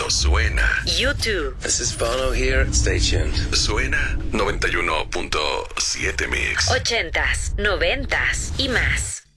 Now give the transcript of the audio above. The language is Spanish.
Suena. YouTube. This is Bono here. Stay tuned. Suena 91.7 Mix. 80s, 90s y más.